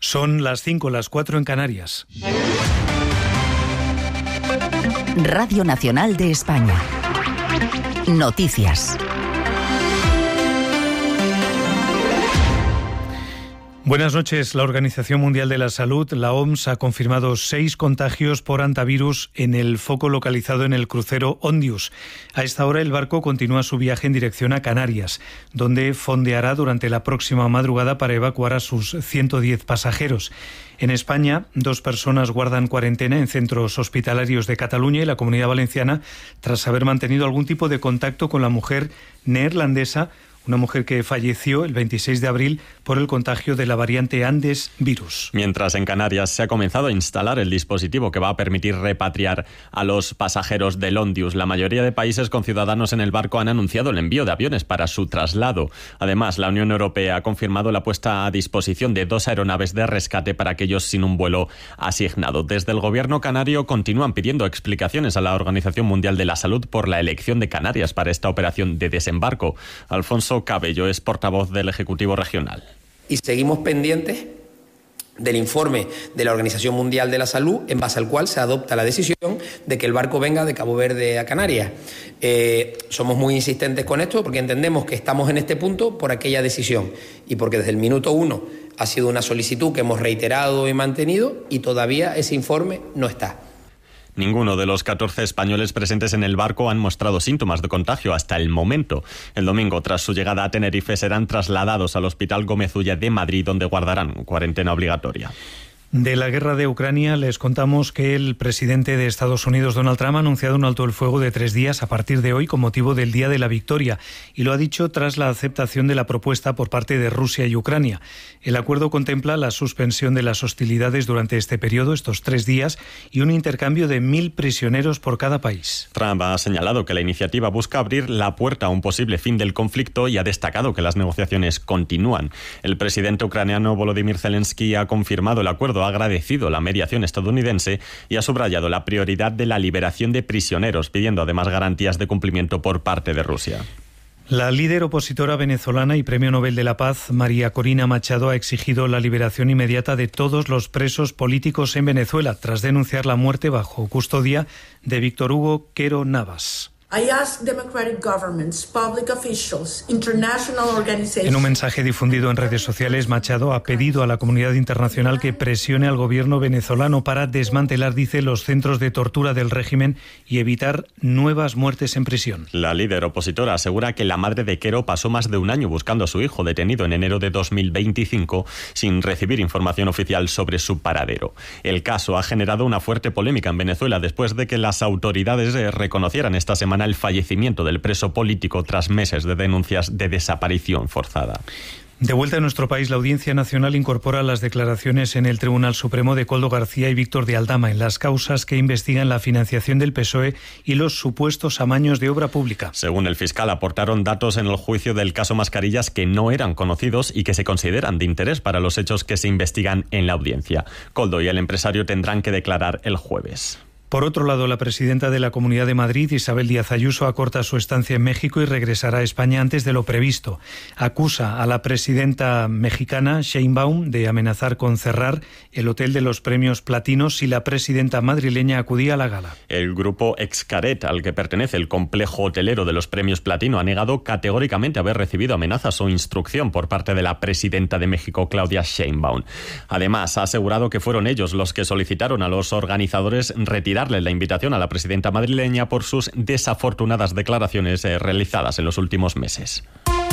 Son las 5, las 4 en Canarias. Radio Nacional de España. Noticias. Buenas noches. La Organización Mundial de la Salud, la OMS, ha confirmado 6 contagios por hantavirus en el foco localizado en el crucero Ondius. A esta hora el barco continúa su viaje en dirección a Canarias, donde fondeará durante la próxima madrugada para evacuar a sus 110 pasajeros. En España, 2 personas guardan cuarentena en centros hospitalarios de Cataluña y la Comunidad Valenciana tras haber mantenido algún tipo de contacto con la mujer neerlandesa, una mujer que falleció el 26 de abril por el contagio de la variante Andes virus. Mientras en Canarias se ha comenzado a instalar el dispositivo que va a permitir repatriar a los pasajeros del Ondius, la mayoría de países con ciudadanos en el barco han anunciado el envío de aviones para su traslado. Además, la Unión Europea ha confirmado la puesta a disposición de 2 aeronaves de rescate para aquellos sin un vuelo asignado. Desde el gobierno canario continúan pidiendo explicaciones a la Organización Mundial de la Salud por la elección de Canarias para esta operación de desembarco. Alfonso Cabello es portavoz del Ejecutivo Regional. Y seguimos pendientes del informe de la Organización Mundial de la Salud, en base al cual se adopta la decisión de que el barco venga de Cabo Verde a Canarias. Somos muy insistentes con esto porque entendemos que estamos en este punto por aquella decisión y porque desde el minuto 1 ha sido una solicitud que hemos reiterado y mantenido y todavía ese informe no está. Ninguno de los 14 españoles presentes en el barco han mostrado síntomas de contagio hasta el momento. El domingo, tras su llegada a Tenerife, serán trasladados al Hospital Gómez Ulla de Madrid, donde guardarán cuarentena obligatoria. De la guerra de Ucrania les contamos que el presidente de Estados Unidos, Donald Trump, ha anunciado un alto el fuego de 3 días a partir de hoy con motivo del Día de la Victoria y lo ha dicho tras la aceptación de la propuesta por parte de Rusia y Ucrania. El acuerdo contempla la suspensión de las hostilidades durante este periodo, estos 3 días, y un intercambio de 1.000 prisioneros por cada país. Trump ha señalado que la iniciativa busca abrir la puerta a un posible fin del conflicto y ha destacado que las negociaciones continúan. El presidente ucraniano Volodymyr Zelensky ha confirmado el acuerdo, ha agradecido la mediación estadounidense y ha subrayado la prioridad de la liberación de prisioneros, pidiendo además garantías de cumplimiento por parte de Rusia. La líder opositora venezolana y Premio Nobel de la Paz, María Corina Machado, ha exigido la liberación inmediata de todos los presos políticos en Venezuela, tras denunciar la muerte bajo custodia de Víctor Hugo Quero Navas. En un mensaje difundido en redes sociales, Machado ha pedido a la comunidad internacional que presione al gobierno venezolano para desmantelar, dice, los centros de tortura del régimen y evitar nuevas muertes en prisión. La líder opositora asegura que la madre de Quero pasó más de un año buscando a su hijo, detenido en enero de 2025, sin recibir información oficial sobre su paradero. El caso ha generado una fuerte polémica en Venezuela después de que las autoridades reconocieran esta semana el fallecimiento del preso político tras meses de denuncias de desaparición forzada. De vuelta a nuestro país, la Audiencia Nacional incorpora las declaraciones en el Tribunal Supremo de Koldo García y Víctor de Aldama en las causas que investigan la financiación del PSOE y los supuestos amaños de obra pública. Según el fiscal, aportaron datos en el juicio del caso Mascarillas que no eran conocidos y que se consideran de interés para los hechos que se investigan en la audiencia. Koldo y el empresario tendrán que declarar el jueves. Por otro lado, la presidenta de la Comunidad de Madrid, Isabel Díaz Ayuso, acorta su estancia en México y regresará a España antes de lo previsto. Acusa a la presidenta mexicana, Sheinbaum, de amenazar con cerrar el Hotel de los Premios Platinos si la presidenta madrileña acudía a la gala. El grupo Xcaret, al que pertenece el complejo hotelero de los Premios Platino, ha negado categóricamente haber recibido amenazas o instrucción por parte de la presidenta de México, Claudia Sheinbaum. Además, ha asegurado que fueron ellos los que solicitaron a los organizadores retirar la invitación a la presidenta madrileña por sus desafortunadas declaraciones realizadas en los últimos meses.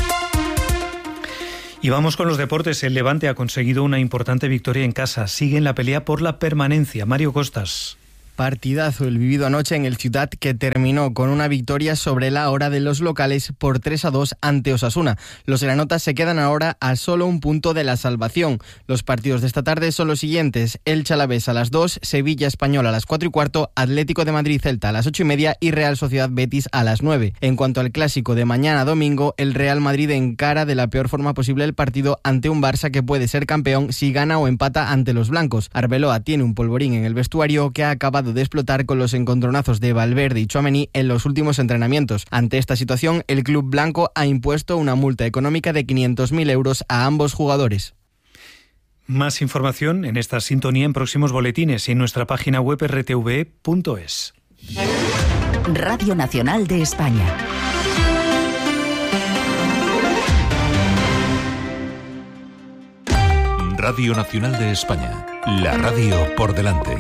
Y vamos con los deportes. El Levante ha conseguido una importante victoria en casa. Sigue en la pelea por la permanencia. Mario Costas. Partidazo el vivido anoche en el Ciutat, que terminó con una victoria sobre la hora de los locales por 3-2 ante Osasuna. Los granotas se quedan ahora a solo un punto de la salvación. Los partidos de esta tarde son los siguientes: Elche Alavés a las 2, Sevilla Español a las 4:15, Atlético de Madrid Celta a las 8:30 y Real Sociedad Betis a las 9. En cuanto al clásico de mañana domingo, el Real Madrid encara de la peor forma posible el partido ante un Barça que puede ser campeón si gana o empata ante los blancos. Arbeloa tiene un polvorín en el vestuario que ha acabado de explotar con los encontronazos de Valverde y Tchouaméni en los últimos entrenamientos. Ante esta situación, el club blanco ha impuesto una multa económica de 500.000 euros a ambos jugadores. Más información en esta sintonía en próximos boletines y en nuestra página web rtv.es. Radio Nacional de España. Radio Nacional de España. La radio por delante.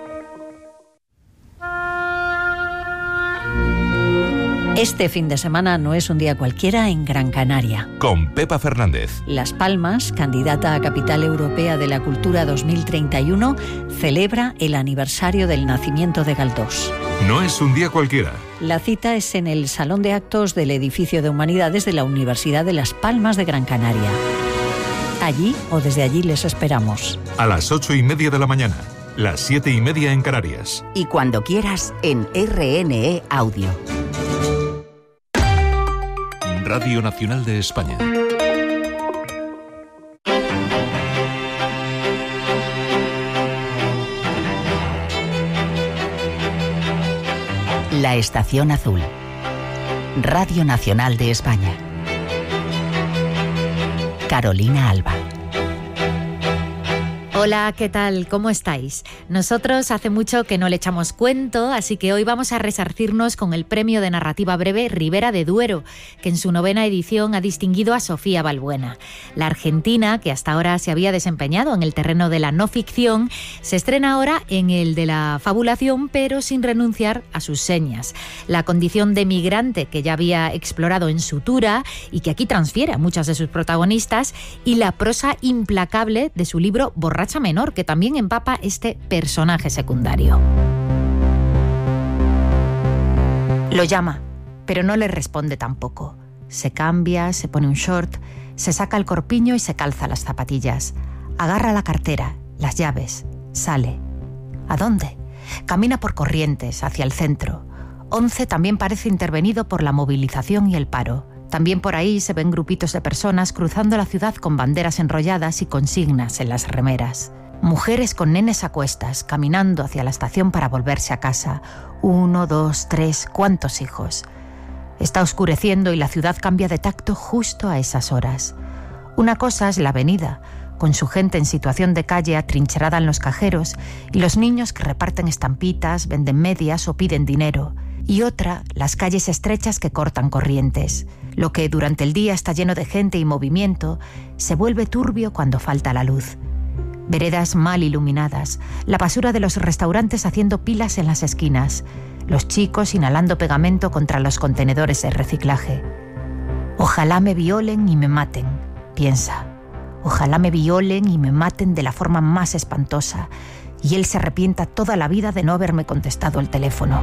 Este fin de semana no es un día cualquiera en Gran Canaria. Con Pepa Fernández. Las Palmas, candidata a Capital Europea de la Cultura 2031, celebra el aniversario del nacimiento de Galdós. No es un día cualquiera. La cita es en el Salón de Actos del Edificio de Humanidades de la Universidad de Las Palmas de Gran Canaria. Allí o desde allí les esperamos. A las 8:30 de la mañana, las 7:30 en Canarias. Y cuando quieras en RNE Audio. Radio Nacional de España. La Estación Azul. Radio Nacional de España. Carolina Alba. Hola, ¿qué tal? ¿Cómo estáis? Nosotros hace mucho que no le echamos cuento, así que hoy vamos a resarcirnos con el Premio de Narrativa Breve Ribera de Duero, que en su 9ª edición ha distinguido a Sofía Balbuena. La argentina, que hasta ahora se había desempeñado en el terreno de la no ficción, se estrena ahora en el de la fabulación, pero sin renunciar a sus señas. La condición de migrante que ya había explorado en Sutura y que aquí transfiere a muchas de sus protagonistas, y la prosa implacable de su libro Borracha Menor, que también empapa este personaje secundario. Lo llama, pero no le responde tampoco. Se cambia, se pone un short, se saca el corpiño y se calza las zapatillas. Agarra la cartera, las llaves, sale. ¿A dónde? Camina por Corrientes, hacia el centro. 11 también parece intervenido por la movilización y el paro. También por ahí se ven grupitos de personas cruzando la ciudad con banderas enrolladas y consignas en las remeras. Mujeres con nenes a cuestas, caminando hacia la estación para volverse a casa. 1, 2, 3, ¿cuántos hijos? Está oscureciendo y la ciudad cambia de tacto justo a esas horas. Una cosa es la avenida, con su gente en situación de calle atrincherada en los cajeros y los niños que reparten estampitas, venden medias o piden dinero. Y otra, las calles estrechas que cortan Corrientes. Lo que durante el día está lleno de gente y movimiento, se vuelve turbio cuando falta la luz. Veredas mal iluminadas, la basura de los restaurantes haciendo pilas en las esquinas, los chicos inhalando pegamento contra los contenedores de reciclaje. Ojalá me violen y me maten, piensa. Ojalá me violen y me maten de la forma más espantosa, y él se arrepienta toda la vida de no haberme contestado el teléfono.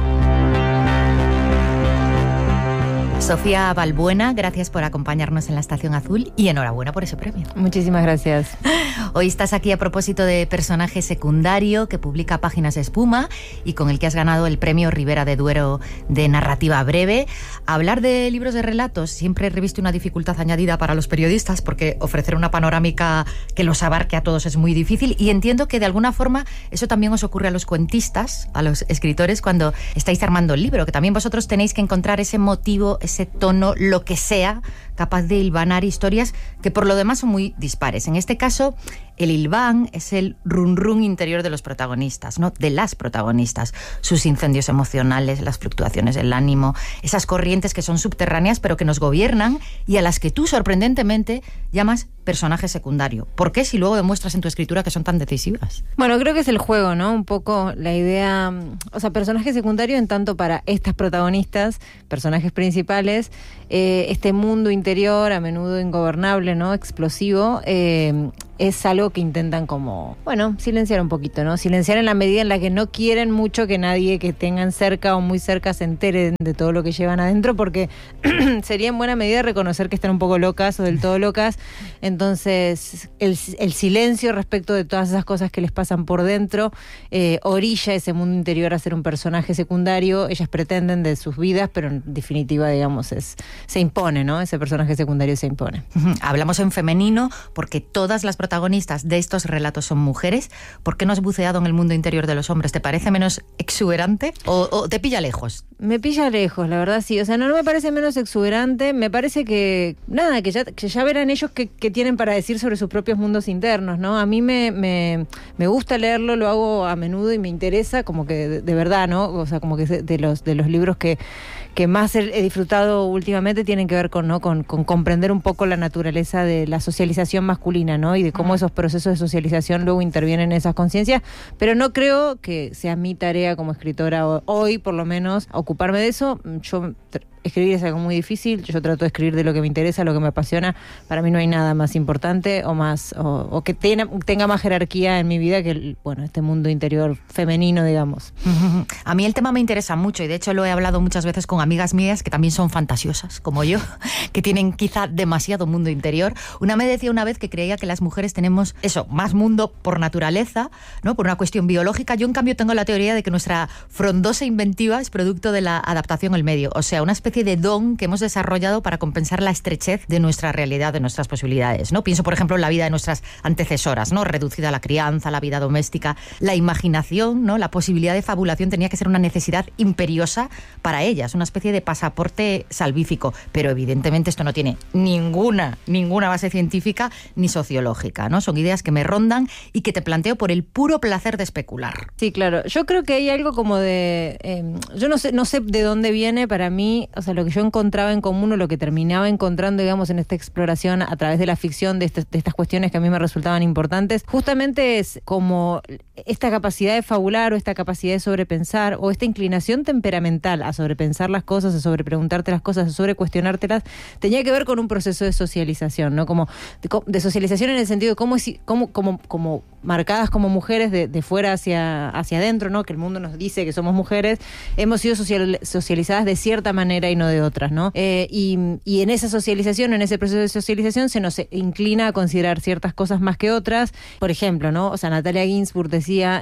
Sofía Balbuena, gracias por acompañarnos en la Estación Azul y enhorabuena por ese premio. Muchísimas gracias. Hoy estás aquí a propósito de personaje secundario que publica Páginas de Espuma y con el que has ganado el Premio Ribera de Duero de Narrativa Breve. Hablar de libros de relatos siempre he revisto una dificultad añadida para los periodistas porque ofrecer una panorámica que los abarque a todos es muy difícil, y entiendo que de alguna forma eso también os ocurre a los cuentistas, a los escritores, cuando estáis armando el libro, que también vosotros tenéis que encontrar ese motivo, ese tono, lo que sea, capaz de hilvanar historias que por lo demás son muy dispares. En este caso, el hilván es el run run interior de los protagonistas, ¿no? De las protagonistas, sus incendios emocionales, las fluctuaciones del ánimo, esas corrientes que son subterráneas pero que nos gobiernan y a las que tú sorprendentemente llamas personaje secundario. ¿Por qué si luego demuestras en tu escritura que son tan decisivas? Bueno, creo que es el juego, ¿no? Un poco la idea, o sea, personaje secundario en tanto para estas protagonistas, personajes principales, este mundo interior a menudo ingobernable, ¿no? Explosivo, es algo que intentan como, bueno, silenciar un poquito, ¿no? Silenciar en la medida en la que no quieren mucho que nadie que tengan cerca o muy cerca se entere de todo lo que llevan adentro, porque sería en buena medida reconocer que están un poco locas o del todo locas. Entonces, el silencio respecto de todas esas cosas que les pasan por dentro orilla ese mundo interior a ser un personaje secundario. Ellas pretenden de sus vidas, pero en definitiva, digamos, se impone, ¿no? Ese personaje secundario se impone. Hablamos en femenino porque todas las protagonistas de estos relatos son mujeres, ¿por qué no has buceado en el mundo interior de los hombres? ¿Te parece menos exuberante o te pilla lejos? Me pilla lejos, la verdad sí. O sea, no me parece menos exuberante. Me parece que ya verán ellos qué tienen para decir sobre sus propios mundos internos, ¿no? A mí me gusta leerlo, lo hago a menudo y me interesa, como que de verdad, ¿no? O sea, como que de los libros que más he disfrutado últimamente tienen que ver con comprender un poco la naturaleza de la socialización masculina, ¿no? Y de cómo esos procesos de socialización luego intervienen en esas conciencias. Pero no creo que sea mi tarea como escritora hoy, por lo menos, ocuparme de eso. Escribir es algo muy difícil. Yo trato de escribir de lo que me interesa, lo que me apasiona. Para mí no hay nada más importante o que tenga más jerarquía en mi vida que este mundo interior femenino, digamos. A mí el tema me interesa mucho y de hecho lo he hablado muchas veces con amigas mías que también son fantasiosas, como yo, que tienen quizá demasiado mundo interior. Una me decía una vez que creía que las mujeres tenemos más mundo por naturaleza, ¿no? Por una cuestión biológica. Yo en cambio tengo la teoría de que nuestra frondosa inventiva es producto de la adaptación al medio, o sea, una especie de don que hemos desarrollado para compensar la estrechez de nuestra realidad, de nuestras posibilidades, ¿no? Pienso, por ejemplo, en la vida de nuestras antecesoras, ¿no? Reducida a la crianza, la vida doméstica, la imaginación, ¿no? La posibilidad de fabulación tenía que ser una necesidad imperiosa para ellas, una especie de pasaporte salvífico, pero evidentemente esto no tiene ninguna base científica ni sociológica, ¿no? Son ideas que me rondan y que te planteo por el puro placer de especular. Sí, claro. Yo creo que hay algo como de... yo no sé de dónde viene para mí, o sea, lo que yo encontraba en común o lo que terminaba encontrando, digamos, en esta exploración a través de la ficción de estas cuestiones que a mí me resultaban importantes, justamente es como esta capacidad de fabular o esta capacidad de sobrepensar o esta inclinación temperamental a sobrepensar las cosas, a sobrepreguntarte las cosas, a sobrecuestionártelas, tenía que ver con un proceso de socialización, ¿no? Como de socialización en el sentido de como marcadas como mujeres de fuera hacia adentro, ¿no? Que el mundo nos dice que somos mujeres, hemos sido socializadas de cierta manera y no de otras, ¿no? Y en esa socialización, en ese proceso de socialización, se nos inclina a considerar ciertas cosas más que otras. Por ejemplo, ¿no? O sea, Natalia Ginzburg decía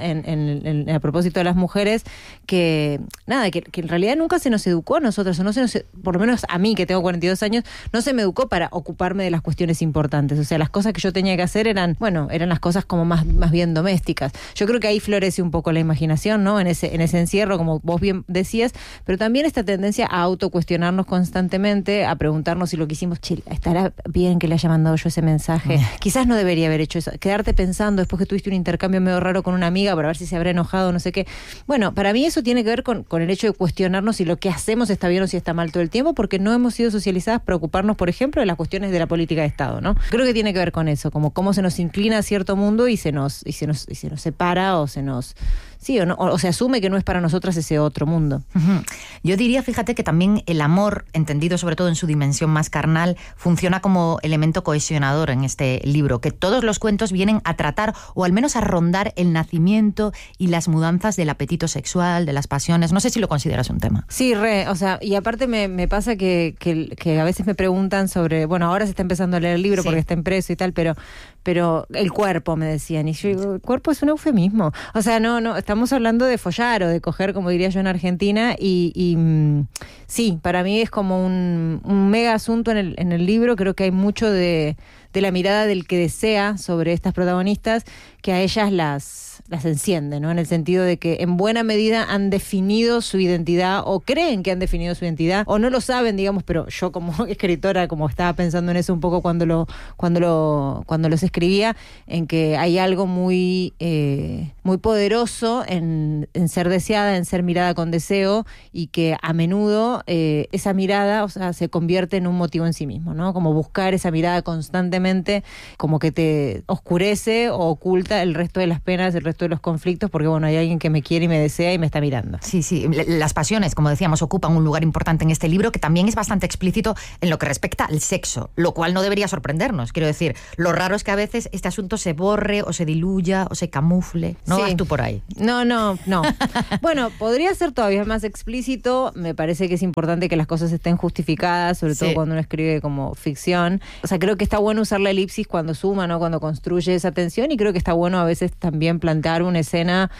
a propósito de las mujeres que en realidad nunca se nos educó a nosotros, o no se nos, por lo menos a mí, que tengo 42 años, no se me educó para ocuparme de las cuestiones importantes. O sea, las cosas que yo tenía que hacer eran las cosas como más bien domésticas. Yo creo que ahí florece un poco la imaginación, ¿no? En ese encierro, como vos bien decías, pero también esta tendencia a autocuestionarnos constantemente, a preguntarnos si lo que hicimos, ¿estará bien que le haya mandado yo ese mensaje? Quizás no debería haber hecho eso. Quedarte pensando después que tuviste un intercambio medio raro con una amiga para ver si se habrá enojado, no sé qué. Bueno, para mí eso tiene que ver con el hecho de cuestionarnos si lo que hacemos está bien o si está mal todo el tiempo, porque no hemos sido socializadas para ocuparnos, por ejemplo, de las cuestiones de la política de Estado, ¿no? Creo que tiene que ver con eso, como cómo se nos inclina a cierto mundo y se nos separa o se nos... Sí, o se asume que no es para nosotras ese otro mundo. Yo diría, fíjate, que también el amor, entendido sobre todo en su dimensión más carnal, funciona como elemento cohesionador en este libro, que todos los cuentos vienen a tratar, o al menos a rondar, el nacimiento y las mudanzas del apetito sexual, de las pasiones. No sé si lo consideras un tema. Sí, o sea, y aparte me pasa que a veces me preguntan sobre, ahora se está empezando a leer el libro porque está impreso y tal, pero el cuerpo, me decían, y yo digo, el cuerpo es un eufemismo. O sea, no, estamos hablando de follar o de coger, como diría yo en Argentina, y sí, para mí es como un mega asunto en el libro. Creo que hay mucho de la mirada del que desea sobre estas protagonistas, que a ellas las enciende, ¿no? En el sentido de que en buena medida han definido su identidad, o creen que han definido su identidad, o no lo saben, digamos, pero yo como escritora, como estaba pensando en eso un poco cuando los escribía, en que hay algo muy poderoso en ser deseada, en ser mirada con deseo, y que a menudo esa mirada, o sea, se convierte en un motivo en sí mismo, ¿no? Como buscar esa mirada constantemente, como que te oscurece o oculta el resto de las penas, el resto de los conflictos, porque hay alguien que me quiere y me desea y me está mirando. Sí, las pasiones, como decíamos, ocupan un lugar importante en este libro, que también es bastante explícito en lo que respecta al sexo, lo cual no debería sorprendernos. Quiero decir, lo raro es que a veces este asunto se borre o se diluya o se camufle. ¿No vas tú por ahí? No. Bueno, podría ser todavía más explícito. Me parece que es importante que las cosas estén justificadas, sobre todo cuando uno escribe como ficción. O sea, creo que está bueno usar la elipsis cuando suma, ¿no? Cuando construye esa tensión, y creo que está bueno a veces también plantear una escena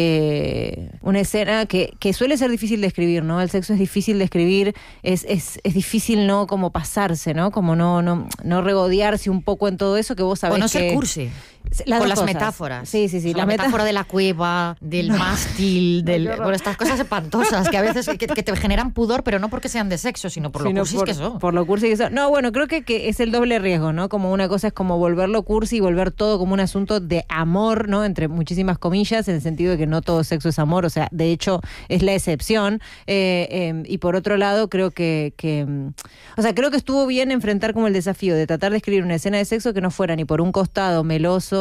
que suele ser difícil de escribir, ¿no? El sexo es difícil de escribir, es difícil, ¿no? Como pasarse, ¿no? Como no regodearse un poco en todo eso que vos sabés. O no que... ser cursi. Con las metáforas. Sí. La metáfora de la cueva, del mástil, bueno, estas cosas espantosas que a veces que te generan pudor, pero no porque sean de sexo, sino por lo cursis que son. Por lo cursi que son. No, bueno, creo que es el doble riesgo, ¿no? Como una cosa es como volverlo cursi y volver todo como un asunto de amor, ¿no? Entre muchísimas comillas, en el sentido de que no todo sexo es amor, o sea, de hecho es la excepción. Y por otro lado, creo que estuvo bien enfrentar como el desafío de tratar de escribir una escena de sexo que no fuera ni por un costado meloso,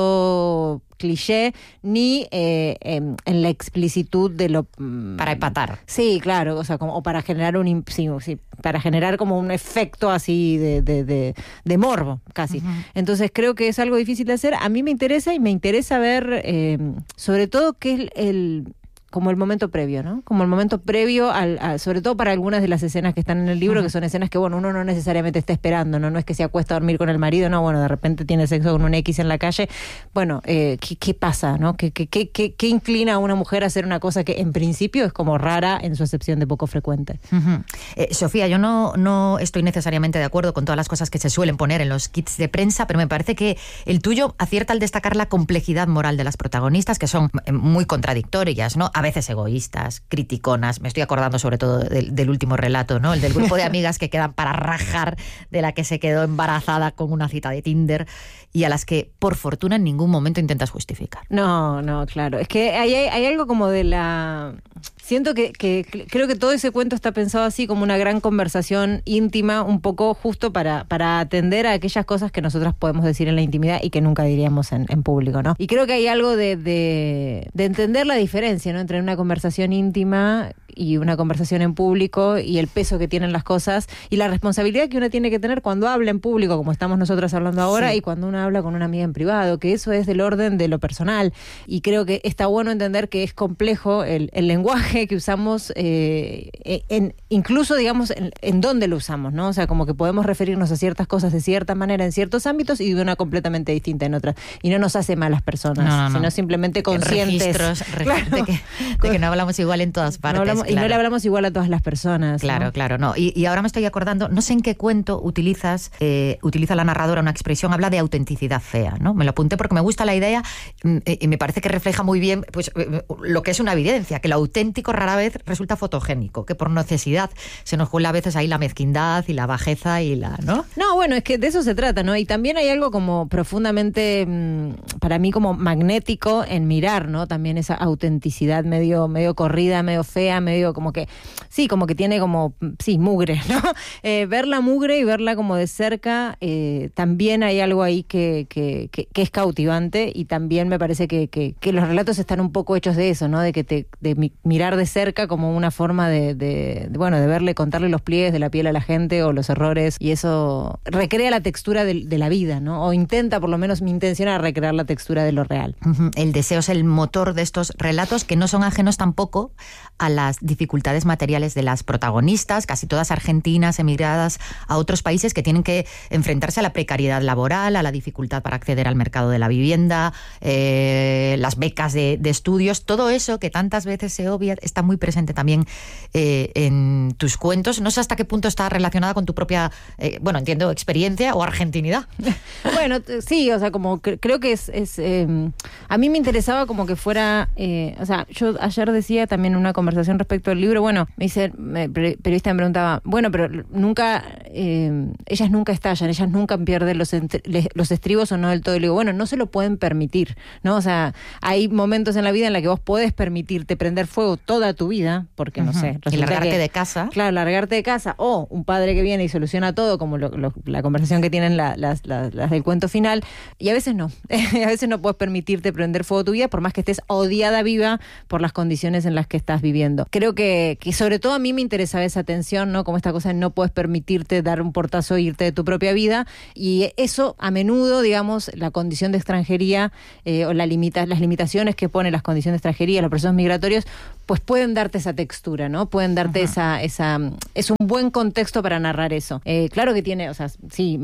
cliché, ni en la explicitud de lo... para empatar. Sí, claro, o sea, o para generar para generar como un efecto así de morbo, casi. Uh-huh. Entonces creo que es algo difícil de hacer. A mí me interesa ver sobre todo qué es como el momento previo, ¿no? Como el momento previo, sobre todo para algunas de las escenas que están en el libro, uh-huh, que son escenas que, bueno, uno no necesariamente está esperando, ¿no? No es que se acuesta a dormir con el marido, no, bueno, de repente tiene sexo con un X en la calle. Bueno, ¿qué pasa, no? ¿Qué inclina a una mujer a hacer una cosa que en principio es como rara en su acepción de poco frecuente? Uh-huh. Sofía, yo no estoy necesariamente de acuerdo con todas las cosas que se suelen poner en los kits de prensa, pero me parece que el tuyo acierta al destacar la complejidad moral de las protagonistas, que son muy contradictorias, ¿no? A veces egoístas, criticonas. Me estoy acordando sobre todo del último relato, ¿no? El del grupo de amigas que quedan para rajar de la que se quedó embarazada con una cita de Tinder y a las que, por fortuna, en ningún momento intentas justificar. No, claro. Es que hay algo como de la... Siento que creo que todo ese cuento está pensado así como una gran conversación íntima, un poco justo para atender a aquellas cosas que nosotras podemos decir en la intimidad y que nunca diríamos en público, ¿no? Y creo que hay algo de entender la diferencia, ¿no? Entre una conversación íntima y una conversación en público y el peso que tienen las cosas y la responsabilidad que uno tiene que tener cuando habla en público, como estamos nosotras hablando ahora, sí, y cuando uno habla con una amiga en privado, que eso es del orden de lo personal. Y creo que está bueno entender que es complejo el lenguaje que usamos, incluso, digamos, en dónde lo usamos, ¿no? O sea, como que podemos referirnos a ciertas cosas de cierta manera en ciertos ámbitos y de una completamente distinta en otras. Y no nos hace malas personas, sino simplemente conscientes. Registros claro, de que no hablamos igual en todas partes. Claro. Y no le hablamos igual a todas las personas. Claro, no. Y ahora me estoy acordando, no sé en qué cuento utiliza la narradora una expresión, habla de autenticidad fea, ¿no? Me lo apunté porque me gusta la idea y me parece que refleja muy bien pues lo que es una evidencia, que lo auténtico rara vez resulta fotogénico, que por necesidad se nos cuela a veces ahí la mezquindad y la bajeza y la... ¿no? No, bueno, es que de eso se trata, ¿no? Y también hay algo como profundamente, para mí, como magnético en mirar, ¿no? También esa autenticidad medio corrida, medio fea, medio como que... Sí, como que tiene como... Sí, mugre, ¿no? Ver la mugre y verla como de cerca, también hay algo ahí que es cautivante, y también me parece que los relatos están un poco hechos de eso, ¿no? De mirar de cerca como una forma de verle, contarle los pliegues de la piel a la gente o los errores, y eso recrea la textura de la vida, ¿no? O intenta, por lo menos mi intención era recrear la textura de lo real. El deseo es el motor de estos relatos, que no son ajenos tampoco a las dificultades materiales de las protagonistas, casi todas argentinas, emigradas a otros países, que tienen que enfrentarse a la precariedad laboral, a la dificultad para acceder al mercado de la vivienda, las becas de estudios, todo eso que tantas veces se obvia, está muy presente también en tus cuentos. No sé hasta qué punto está relacionada con tu propia, entiendo, experiencia o argentinidad. Bueno, sí, o sea, como creo que es a mí me interesaba como que fuera, yo ayer decía también en una conversación respecto al libro, bueno, me dice, periodista me preguntaba, bueno, pero nunca, ellas nunca estallan, ellas nunca pierden los estribos o no del todo. Y le digo, bueno, no se lo pueden permitir, ¿no? O sea, hay momentos en la vida en la que vos podés permitirte prender fuego toda tu vida, porque no sé. Y largarte de casa. Claro, largarte de casa, o un padre que viene y soluciona todo, como la conversación que tienen las del cuento final, y a veces no. A veces no puedes permitirte prender fuego tu vida, por más que estés odiada viva por las condiciones en las que estás viviendo. Creo que sobre todo a mí me interesaba esa tensión, ¿no? Como esta cosa de no puedes permitirte dar un portazo e irte de tu propia vida, y eso a menudo, digamos, la condición de extranjería o las limitaciones que pone las condiciones de extranjería, los procesos migratorios, pues pueden darte esa textura, ¿no? Pueden darte es un buen contexto para narrar eso. Claro que tiene, o sea, sí,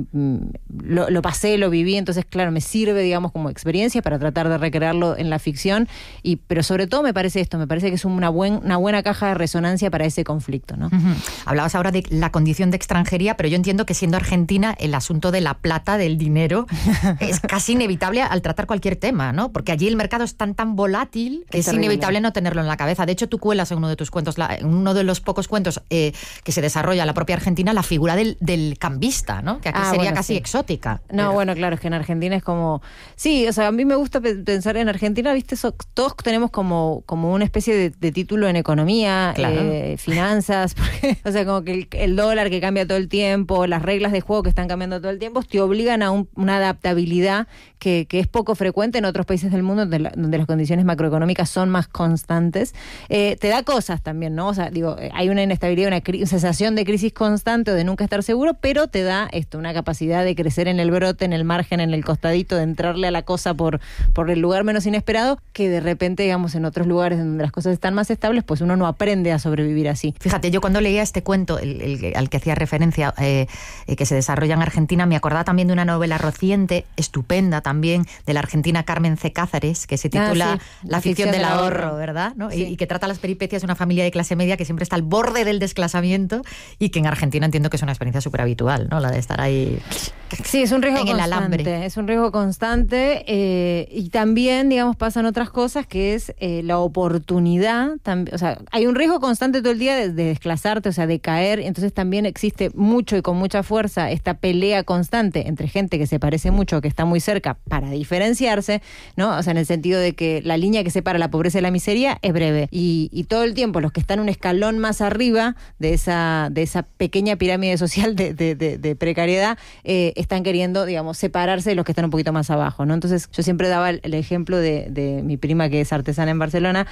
lo pasé, lo viví, entonces claro, me sirve, digamos, como experiencia para tratar de recrearlo en la ficción, pero sobre todo me parece que es una buena caja de resonancia para ese conflicto, ¿no? Hablabas ahora de la condición de extranjería, pero yo entiendo que siendo Argentina el asunto de la plata, del dinero, es casi inevitable al tratar cualquier tema, ¿no? Porque allí el mercado es tan volátil que es inevitable no tenerlo en la cabeza. De hecho, tú cuelas en uno de tus cuentos, en uno de los pocos cuentos que se desarrolla en la propia Argentina, la figura del cambista, ¿no? Que aquí sería casi exótica. No, bueno, claro, es que en Argentina es como... Sí, o sea, a mí me gusta pensar en Argentina, ¿viste? Todos tenemos como una especie de título en economía, claro. Finanzas, porque, o sea, como que el dólar que cambia todo el tiempo, las reglas de juego que están cambiando todo el tiempo, te obligan a una adaptabilidad que es poco frecuente en otros países del mundo donde las condiciones macroeconómicas son más constantes. Te da cosas también, ¿no? O sea, digo, hay una inestabilidad, una sensación de crisis constante o de nunca estar seguro, pero te da una capacidad de crecer en el brote, en el margen, en el costadito, de entrarle a la cosa por el lugar menos inesperado, que de repente, digamos, en otros lugares donde las cosas están más estables, pues uno no aprende a sobrevivir así. Fíjate, yo cuando leía este cuento, al que hacía referencia, que se desarrolla en Argentina, me acordaba también de una novela reciente, estupenda también, de la argentina Carmen C. Cázares, que se titula La ficción del ahorro, ¿verdad? ¿No? Sí. Y que trata las peripecias de una familia de clase media que siempre está al borde del desclasamiento, y que en Argentina entiendo que es una experiencia súper habitual, ¿no? La de estar ahí... Sí, es un riesgo en constante. El alambre. Es un riesgo constante, y también, digamos, pasan otras cosas, que es la oportunidad. O sea, hay un riesgo constante todo el día de desclasarte, o sea, de caer. Entonces también existe mucho y con mucha fuerza esta pelea constante entre gente que se parece mucho, que está muy cerca, para diferenciarse, ¿no? O sea, en el sentido de que la línea que separa la pobreza y la miseria es breve. Y todo el tiempo los que están un escalón más arriba de esa pequeña pirámide social de precariedad, están queriendo, digamos, separarse de los que están un poquito más abajo, ¿no? Entonces yo siempre daba el ejemplo de mi prima, que es artesana en Barcelona,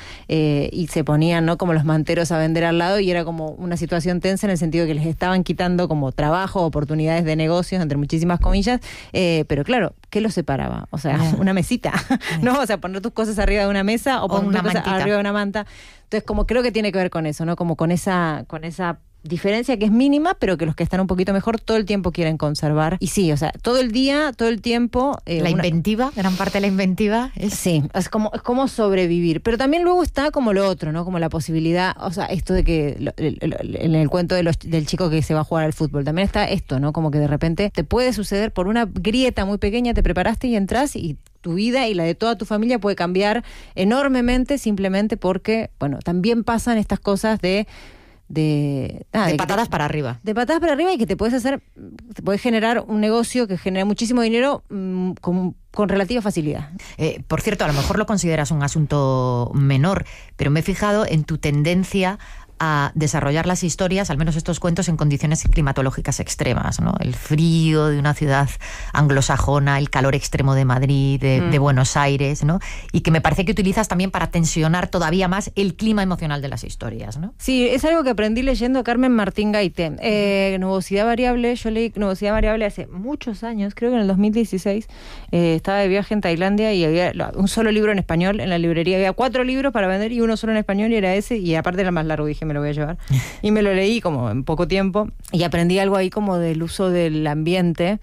y se ponían, ¿no?, como los manteros a vender al lado, y era como una situación tensa en el sentido de que les estaban quitando como trabajo, oportunidades de negocios, entre muchísimas comillas, pero claro, ¿qué los separaba? O sea, una mesita, ¿no? O sea, poner tus cosas arriba de una mesa o poner una tus cosas mantita arriba de una manta. Entonces, como creo que tiene que ver con eso, ¿no? Como con esa diferencia que es mínima, pero que los que están un poquito mejor todo el tiempo quieren conservar. Y sí, o sea, todo el día, todo el tiempo... inventiva, gran parte de la inventiva es... Sí, es como sobrevivir. Pero también luego está como lo otro, ¿no? Como la posibilidad, o sea, esto de que en el cuento del chico que se va a jugar al fútbol, también está esto, ¿no? Como que de repente te puede suceder por una grieta muy pequeña, te preparaste y entras, y tu vida y la de toda tu familia puede cambiar enormemente, simplemente porque, bueno, también pasan estas cosas de patadas para arriba. De patadas para arriba, y que te puedes generar un negocio que genera muchísimo dinero con relativa facilidad. Por cierto, a lo mejor lo consideras un asunto menor, pero me he fijado en tu tendencia a desarrollar las historias, al menos estos cuentos, en condiciones climatológicas extremas, ¿no? El frío de una ciudad anglosajona, el calor extremo de Madrid, de Buenos Aires, ¿no? Y que me parece que utilizas también para tensionar todavía más el clima emocional de las historias, ¿no? Sí, es algo que aprendí leyendo a Carmen Martín Gaité. Nubosidad Variable, yo leí Nubosidad Variable hace muchos años, creo que en el 2016, estaba de viaje en Tailandia y había un solo libro en español en la librería. Había 4 libros para vender y uno solo en español, y era ese, y aparte era más largo, dije, me lo voy a llevar. Y me lo leí como en poco tiempo y aprendí algo ahí como del uso del ambiente.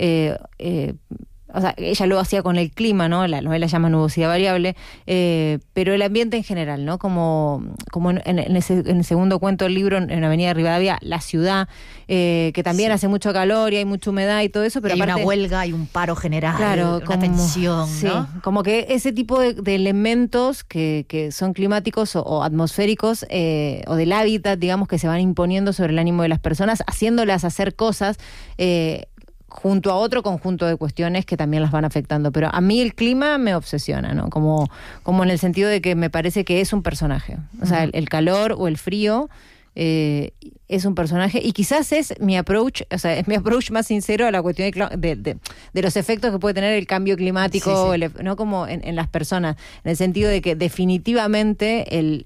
O sea, ella lo hacía con el clima, ¿no? La novela llama Nubosidad Variable, pero el ambiente en general, ¿no? Como en el segundo cuento del libro, en Avenida Rivadavia, la ciudad, que también hace mucho calor y hay mucha humedad y todo eso, pero hay aparte, una huelga, hay un paro general, claro, una tensión, sí, ¿no? Como que ese tipo de elementos que son climáticos o atmosféricos, o del hábitat, digamos, que se van imponiendo sobre el ánimo de las personas, haciéndolas hacer cosas junto a otro conjunto de cuestiones que también las van afectando. Pero a mí el clima me obsesiona, ¿no? Como en el sentido de que me parece que es un personaje. O sea, el calor o el frío es un personaje, y quizás es mi approach, o sea, es mi approach más sincero a la cuestión de los efectos que puede tener el cambio climático, sí. No como en las personas, en el sentido de que definitivamente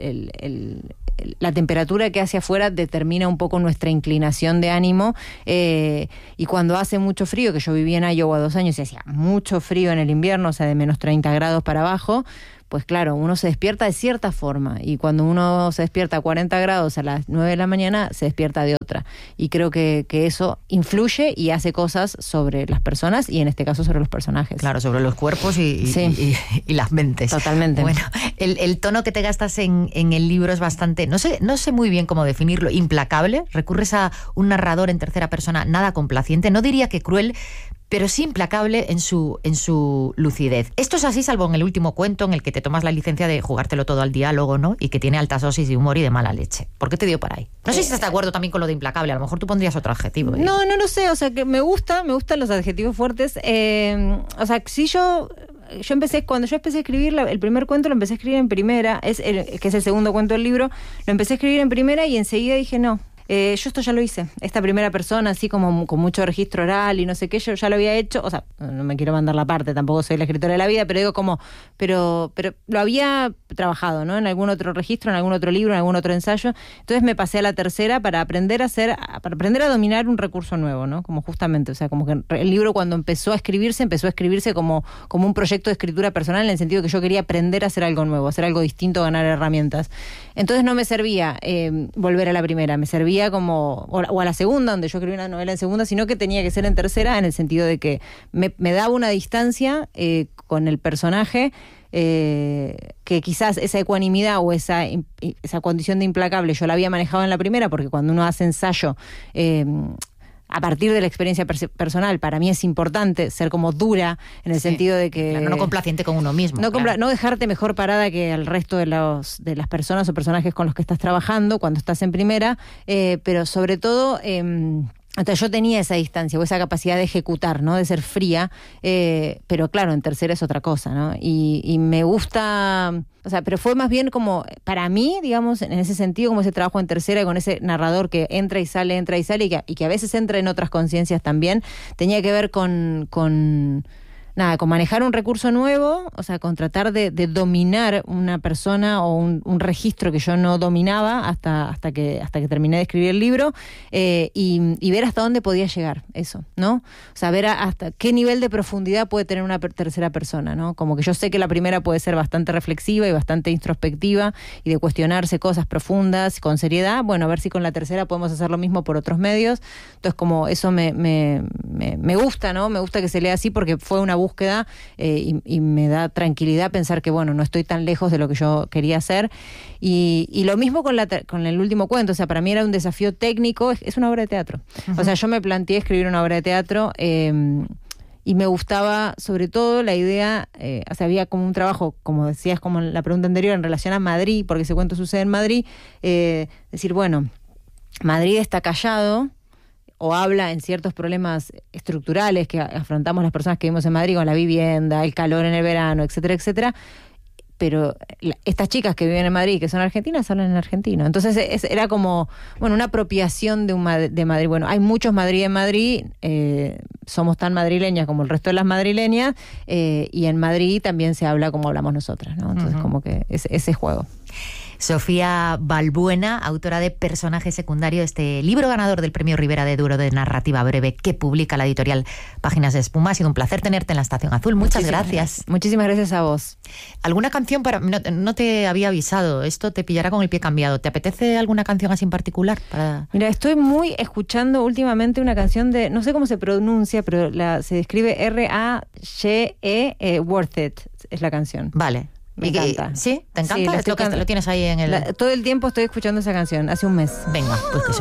la temperatura que hace afuera determina un poco nuestra inclinación de ánimo, y cuando hace mucho frío, que yo viví en Iowa 2 años y hacía mucho frío en el invierno, o sea, de menos 30 grados para abajo, pues claro, uno se despierta de cierta forma, y cuando uno se despierta a 40 grados a las 9 de la mañana, se despierta de otra. Y creo que eso influye y hace cosas sobre las personas, y en este caso sobre los personajes. Claro, sobre los cuerpos y las mentes. Totalmente. Bueno, el tono que te gastas en el libro es bastante, no sé muy bien cómo definirlo, implacable. Recurres a un narrador en tercera persona nada complaciente, no diría que cruel, pero sí implacable en su lucidez. Esto es así, salvo en el último cuento, en el que te tomas la licencia de jugártelo todo al diálogo, ¿no? Y que tiene altas dosis de humor y de mala leche. ¿Por qué te dio por ahí? No sé si estás de acuerdo también con lo de implacable. A lo mejor tú pondrías otro adjetivo. No lo sé. O sea, que me gustan los adjetivos fuertes. O sea, si cuando yo empecé a escribir el primer cuento, lo empecé a escribir en primera, que es el segundo cuento del libro, lo empecé a escribir en primera y enseguida dije, no. Yo esto ya lo hice, esta primera persona, así como con mucho registro oral y no sé qué, yo ya lo había hecho, o sea, no me quiero mandar la parte, tampoco soy la escritora de la vida, pero digo pero lo había trabajado, ¿no? En algún otro registro, en algún otro libro, en algún otro ensayo. Entonces me pasé a la tercera para aprender a dominar un recurso nuevo, ¿no? Como justamente, o sea, como que el libro cuando empezó a escribirse como un proyecto de escritura personal, en el sentido que yo quería aprender a hacer algo nuevo, hacer algo distinto, ganar herramientas. Entonces no me servía volver a la primera, me servía o a la segunda, donde yo escribí una novela en segunda, sino que tenía que ser en tercera, en el sentido de que me daba una distancia con el personaje, que quizás esa ecuanimidad o esa condición de implacable yo la había manejado en la primera, porque cuando uno hace ensayo, a partir de la experiencia personal, para mí es importante ser como dura, en el sentido de que... Claro, no complaciente con uno mismo. No dejarte mejor parada que el resto de las personas o personajes con los que estás trabajando cuando estás en primera, pero sobre todo... Hasta yo tenía esa distancia o esa capacidad de ejecutar, ¿no? De ser fría, pero claro, en tercera es otra cosa, ¿no? Y me gusta, o sea, pero fue más bien como, para mí, digamos, en ese sentido, como ese trabajo en tercera y con ese narrador que entra y sale y que a veces entra en otras conciencias también, tenía que ver con manejar un recurso nuevo, o sea, con tratar de dominar una persona o un registro que yo no dominaba hasta que terminé de escribir el libro, y ver hasta dónde podía llegar eso, ¿no? O sea, ver hasta qué nivel de profundidad puede tener una tercera persona, ¿no? Como que yo sé que la primera puede ser bastante reflexiva y bastante introspectiva y de cuestionarse cosas profundas con seriedad. Bueno, a ver si con la tercera podemos hacer lo mismo por otros medios. Entonces, como eso me gusta, ¿no? Me gusta que se lea así porque fue una búsqueda, y me da tranquilidad pensar que, bueno, no estoy tan lejos de lo que yo quería hacer. Y lo mismo con el último cuento. O sea, para mí era un desafío técnico, es una obra de teatro. Uh-huh. O sea, yo me planteé escribir una obra de teatro, y me gustaba sobre todo la idea, o sea, había como un trabajo, como decías, como en la pregunta anterior, en relación a Madrid, porque ese cuento sucede en Madrid, decir, bueno, Madrid está callado, o habla en ciertos problemas estructurales que afrontamos las personas que vivimos en Madrid, con la vivienda, el calor en el verano, etcétera, etcétera, pero estas chicas que viven en Madrid, que son argentinas, hablan en argentino. Entonces era como, bueno, una apropiación de Madrid. Bueno, hay muchos Madrid en Madrid, somos tan madrileñas como el resto de las madrileñas, y en Madrid también se habla como hablamos nosotras, ¿no? Entonces, como que ese juego. Sofía Balbuena, autora de Personaje Secundario, este libro ganador del Premio Rivera de Duero de narrativa breve que publica la editorial Páginas de Espuma. Ha sido un placer tenerte en la Estación Azul. Muchas gracias. Muchísimas gracias a vos. ¿Alguna canción para...? No te había avisado, esto te pillará con el pie cambiado. ¿Te apetece alguna canción así en particular? Mira, estoy muy escuchando últimamente una canción de, no sé cómo se pronuncia, pero se escribe R-A-Y-E, Worth It, es la canción. Vale. Me encanta. ¿Sí? ¿Te encanta? Sí, lo tienes ahí en el... todo el tiempo estoy escuchando esa canción, hace un mes. Venga, pues que